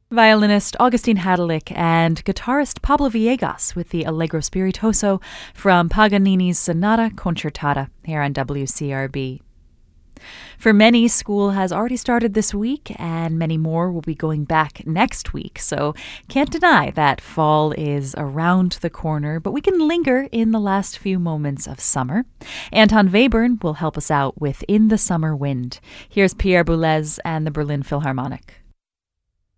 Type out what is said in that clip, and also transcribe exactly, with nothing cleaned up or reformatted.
Violinist Augustine Hadalick and guitarist Pablo Villegas with the Allegro Spiritoso from Paganini's Sonata Concertata here on W C R B. For many, school has already started this week, and many more will be going back next week, so can't deny that fall is around the corner, but we can linger in the last few moments of summer. Anton Webern will help us out with In the Summer Wind. Here's Pierre Boulez and the Berlin Philharmonic.